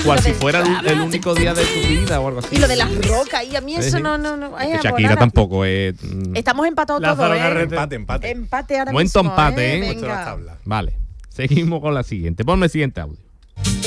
cual si fuera el único día de tu vida o algo así. Y lo de las rocas, y a mí eso no. Ay, Que Shakira Bonara. tampoco es. Estamos empatados Lázaro todos, Carrete. Empate. Empate ahora Momento mismo, empate, ¿eh? Venga. Mucho las tablas. Vale. Seguimos con la siguiente. Ponme el siguiente audio.